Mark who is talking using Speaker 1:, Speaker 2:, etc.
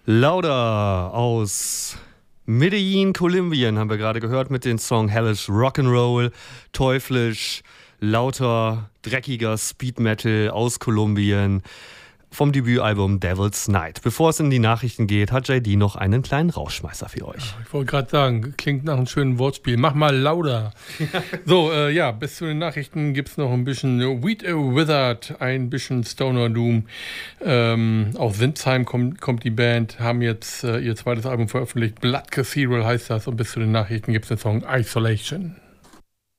Speaker 1: Lauda aus Medellin, Kolumbien haben wir gerade gehört mit dem Song Hellish Rock'n'Roll, teuflisch, lauter, dreckiger Speed Metal aus Kolumbien vom Debütalbum Devil's Night. Bevor es in die Nachrichten geht, hat JD noch einen kleinen Rauschmeißer für euch.
Speaker 2: Ich wollte gerade sagen, klingt nach einem schönen Wortspiel. Mach mal lauter. So, bis zu den Nachrichten gibt es noch ein bisschen Weed a Wizard, ein bisschen Stoner Doom. Aus Windsheim kommt die Band, haben jetzt ihr zweites Album veröffentlicht. Blood Cathedral heißt das. Und bis zu den Nachrichten gibt es den Song Isolation.